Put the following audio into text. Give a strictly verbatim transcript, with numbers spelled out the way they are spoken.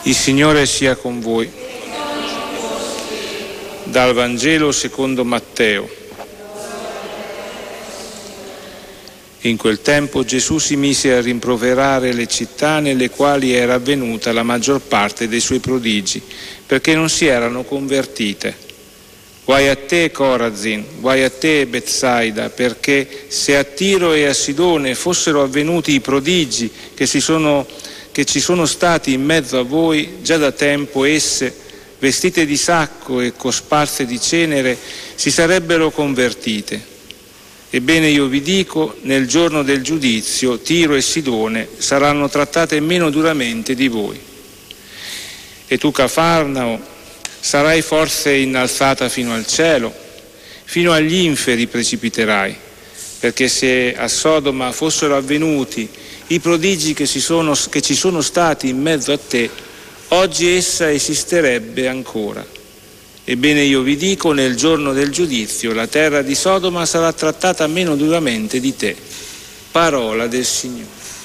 Il Signore sia con voi. Dal Vangelo secondo Matteo. In quel tempo Gesù si mise a rimproverare le città nelle quali era avvenuta la maggior parte dei suoi prodigi, perché non si erano convertite. Guai a te, Corazin, guai a te, Betsaida, perché se a Tiro e a Sidone fossero avvenuti i prodigi che, si sono, che ci sono stati in mezzo a voi, già da tempo esse, vestite di sacco e cosparse di cenere, si sarebbero convertite. Ebbene io vi dico, nel giorno del giudizio, Tiro e Sidone saranno trattate meno duramente di voi. E tu, Cafarnao, sarai forse innalzata fino al cielo, fino agli inferi precipiterai, perché se a Sodoma fossero avvenuti i prodigi che, si sono, che ci sono stati in mezzo a te, oggi essa esisterebbe ancora. Ebbene io vi dico, nel giorno del giudizio la terra di Sodoma sarà trattata meno duramente di te. Parola del Signore.